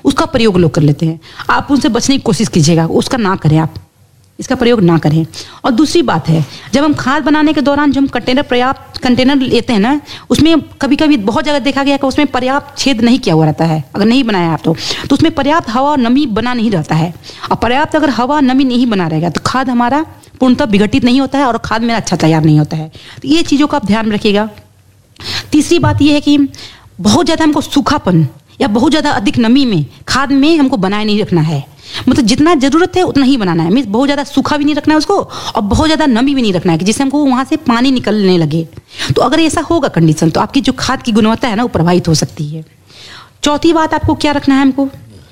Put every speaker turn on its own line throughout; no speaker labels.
उसका प्रयोग लोग कर लेते हैं। आप उनसे बचने की कोशिश कीजिएगा, उसका ना करें, आप इसका प्रयोग ना करें। और दूसरी बात है, जब हम खाद बनाने के दौरान जो हम पर्याप्त कंटेनर लेते हैं ना, उसमें कभी कभी बहुत जगह देखा गया कि उसमें पर्याप्त छेद नहीं किया हुआ रहता है। अगर नहीं बनाया आप तो उसमें पर्याप्त हवा और नमी बना नहीं रहता है। और पर्याप्त अगर हवा नमी नहीं बना रहेगा तो खाद हमारा पूर्णतः विघटित नहीं होता है और खाद मेरा अच्छा तैयार नहीं होता है। तो ये चीज़ों का आप ध्यान रखिएगा। तीसरी बात ये है कि बहुत ज़्यादा हमको सूखापन या बहुत ज़्यादा अधिक नमी में खाद में हमको बनाए नहीं रखना है। मतलब जितना ज़रूरत है उतना ही बनाना है। मीन्स बहुत ज़्यादा सूखा भी नहीं रखना है उसको और बहुत ज़्यादा नमी भी नहीं रखना है कि जिससे हमको वहाँ से पानी निकलने लगे। तो अगर ऐसा होगा कंडीशन तो आपकी जो खाद की गुणवत्ता है ना वो प्रभावित हो सकती है। चौथी बात आपको क्या रखना है, हमको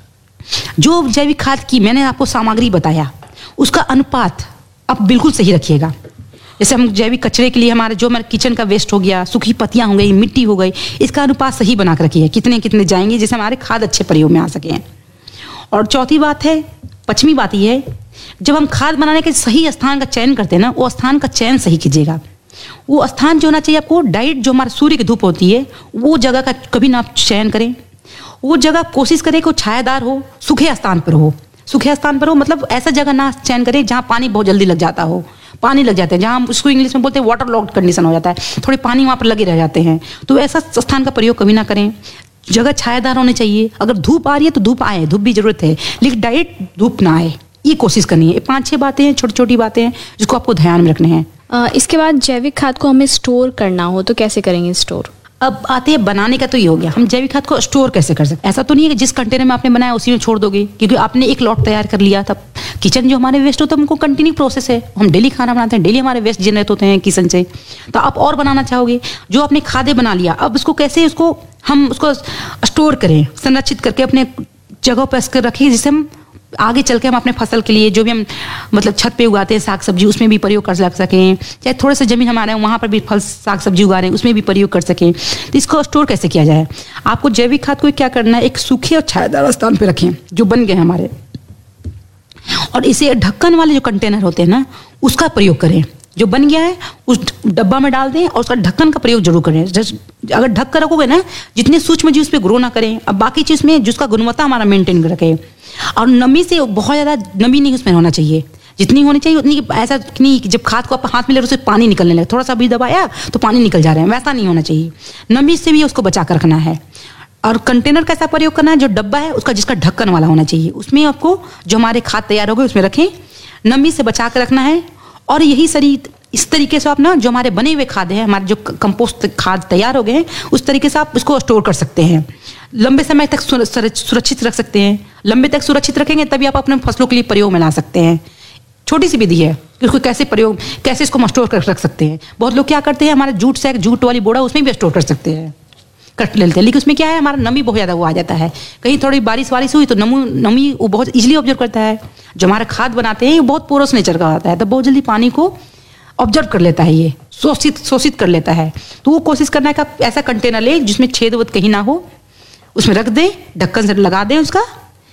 जो जैविक खाद की मैंने आपको सामग्री बताया उसका अनुपात आप बिल्कुल सही रखिएगा। जैसे हम जैविक कचरे के लिए जो हमारे किचन का वेस्ट हो गया, सूखी पत्तियां हो गई, मिट्टी हो गई, इसका अनुपात सही बना कर रखिए, कितने कितने जाएंगे जिससे हमारे खाद अच्छे प्रयोग में आ सकें। और चौथी बात है, पांचवी बात ये है, जब हम खाद बनाने के सही स्थान का चयन करते हैं ना, वो स्थान का चयन सही कीजिएगा। वो स्थान जो होना चाहिए आपको डायरेक्ट जो हमारे सूर्य की धूप होती है वो जगह का कभी ना आप चयन करें। वो जगह कोशिश करें कि छायादार हो, सूखे स्थान पर हो। सूखे स्थान पर हो मतलब ऐसा जगह ना चयन करें जहाँ पानी बहुत जल्दी लग जाता हो, पानी लग जाते हैं, जहाँ हम उसको इंग्लिश में बोलते हैं वाटर लॉक्ड कंडीशन हो जाता है, थोड़े पानी वहाँ पर लगे रह जाते हैं। तो ऐसा स्थान का प्रयोग कभी ना करें। जगह छायादार होनी चाहिए। अगर धूप आ रही है तो धूप आए, धूप भी जरूरत है, लेकिन डायरेक्ट धूप ना आए, ये कोशिश करनी है। 5-6 बातें हैं, छोटी छोटी बातें हैं जिसको आपको ध्यान में रखने हैं।
इसके बाद जैविक खाद को हमें स्टोर करना हो तो कैसे करेंगे स्टोर?
अब आते हैं बनाने का। तो ये हो गया हम जैविक खाद को स्टोर कैसे कर सकते हैं। ऐसा तो नहीं है कि जिस कंटेनर में आपने बनाया उसी में छोड़ दोगे, क्योंकि आपने एक लॉट तैयार कर लिया। तब किचन जो हमारे वेस्ट होता है उनको कंटिन्यू प्रोसेस है, हम डेली खाना बनाते हैं, डेली हमारे वेस्ट जनरेट होते हैं किचन से। तो आप और बनाना चाहोगे, जो आपने खाद्य बना लिया, अब उसको कैसे हम उसको स्टोर करें, संरक्षित करके अपने जगह पर रखें, जिससे हम आगे चल के हम अपने फसल के लिए जो भी हम मतलब छत पे उगाते हैं साग सब्जी, उसमें भी प्रयोग कर सकें। चाहे थोड़े से जमीन हमारे वहाँ पर भी फल साग सब्जी उगा रहे हैं, उसमें भी प्रयोग कर सकें। तो इसको स्टोर कैसे किया जाए? आपको जैविक खाद को क्या करना है, एक सूखे और छायादार स्थान पे रखें जो बन गए हमारे, और इसे ढक्कन वाले जो कंटेनर होते हैं ना उसका प्रयोग करें। जो बन गया है उस डब्बा में डाल दें और उसका ढक्कन का प्रयोग जरूर करें। अगर ढक कर रखोगे ना, जितने सूक्ष्म जीव उस पर ग्रो ना करें। अब बाकी चीज़ में जिसका गुणवत्ता हमारा मेंटेन कर रखें। और नमी से बहुत ज़्यादा नमी नहीं उसमें होना चाहिए, जितनी होनी चाहिए उतनी। ऐसा नहीं कि जब खाद को आप हाथ में ले उससे पानी निकलने लगे, थोड़ा सा भी दबाया तो पानी निकल जा रहे हैं, वैसा नहीं होना चाहिए। नमी से भी उसको बचा कर रखना है। और कंटेनर कैसा प्रयोग करना है, जो डब्बा है उसका जिसका ढक्कन वाला होना चाहिए, उसमें आपको जो हमारे खाद तैयार हो गए उसमें रखें, नमी से बचा कर रखना है। और यही सही इस तरीके से आप ना जो हमारे बने हुए खाद हैं, हमारे जो कंपोस्ट खाद तैयार हो गए हैं, उस तरीके से आप उसको स्टोर कर सकते हैं। लंबे समय तक सुरक्षित रख सकते हैं। लंबे तक सुरक्षित रखेंगे तभी आप अपने फसलों के लिए प्रयोग में ला सकते हैं। छोटी सी विधि है कि उसको कैसे इसको स्टोर कर रख सकते हैं। बहुत लोग क्या करते हैं, हमारे जूट वाली बोरा उसमें भी स्टोर कर सकते हैं, कट लेते हैं, लेकिन उसमें क्या है, हमारा नमी बहुत ज़्यादा वो आ जाता है। कहीं थोड़ी बारिश हुई तो नमी वो बहुत इजीली ऑब्जर्व करता है। जो हमारा खाद बनाते हैं वो बहुत पोरस नेचर का होता है, तो बहुत जल्दी पानी को ऑब्जर्व कर लेता है, ये शोषित कर लेता है। तो वो कोशिश करना है कि ऐसा कंटेनर ले जिसमें छेद वद कहीं ना हो, उसमें रख दें, ढक्कन से लगा दें, उसका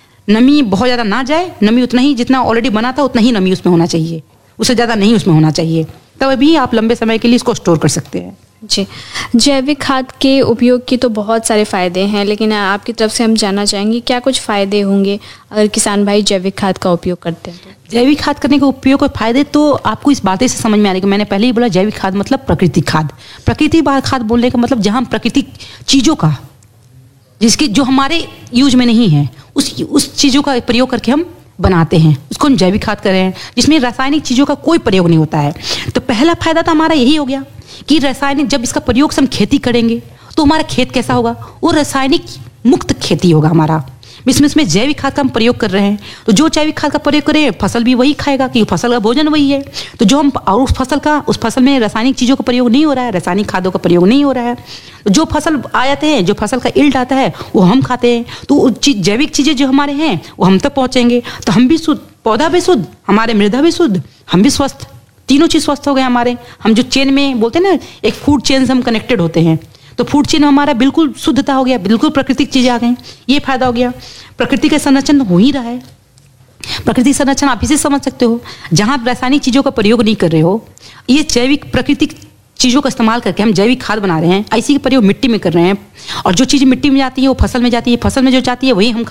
नमी बहुत ज़्यादा ना जाए। नमी उतना ही जितना ऑलरेडी बना था उतना ही नमी उसमें होना चाहिए, उससे ज़्यादा नहीं उसमें होना चाहिए। तब भी आप लंबे समय के लिए इसको स्टोर कर सकते हैं।
जी, जैविक खाद के उपयोग के तो बहुत सारे फ़ायदे हैं, लेकिन आपकी तरफ से हम जानना चाहेंगे क्या कुछ फ़ायदे होंगे अगर किसान भाई जैविक खाद का उपयोग करते हैं तो?
जैविक खाद करने के उपयोग और फायदे तो आपको इस बातें से समझ में आ रही है। मैंने पहले ही बोला जैविक खाद मतलब प्राकृतिक खाद। प्राकृतिक खाद बोलने का मतलब जहाँ प्राकृतिक चीज़ों का जिसके जो हमारे यूज में नहीं है उस चीज़ों का प्रयोग करके हम बनाते हैं, उसको हम जैविक खाद कर रहे हैं, जिसमें रासायनिक चीज़ों का कोई प्रयोग नहीं होता है। तो पहला फायदा तो हमारा यही हो गया कि रासायनिक जब इसका प्रयोग से हम खेती करेंगे तो हमारा खेत कैसा होगा, वो रासायनिक मुक्त खेती होगा हमारा। इसमें जैविक खाद का हम प्रयोग कर रहे हैं, तो जो जैविक खाद का प्रयोग करें फसल भी वही खाएगा, कि फसल का भोजन वही है। तो जो हम और उस फसल में रासायनिक चीज़ों का प्रयोग नहीं हो रहा है, रासायनिक खादों का प्रयोग नहीं हो रहा है, तो जो फसल आ जाते हैं, जो फसल का इल्ड आता है वो हम खाते हैं। तो जैविक चीज़ें जो हमारे हैं वो हम तक पहुँचेंगे, तो हम भी शुद्ध, पौधा भी शुद्ध, हमारे मृदा भी शुद्ध, हम भी स्वस्थ, तीनों चीज़ स्वस्थ हो गए हमारे। हम जो चेन में बोलते हैं ना, एक फूड चेन से हम कनेक्टेड होते हैं, तो फूड चेन हमारा बिल्कुल शुद्धता हो गया, बिल्कुल प्राकृतिक चीज़ें आ गई, ये फायदा हो गया। प्रकृति का संरक्षण हो ही रहा है। प्रकृति संरक्षण आप इसे समझ सकते हो, जहाँ आप रासायनिक चीज़ों का प्रयोग नहीं कर रहे हो, ये जैविक प्राकृतिक चीज़ों का इस्तेमाल करके हम जैविक खाद बना रहे हैं। ऐसी का प्रयोग मिट्टी में कर रहे हैं, और जो चीज़ मिट्टी में जाती है वो फसल में जाती है, फसल में जो जाती है वही हम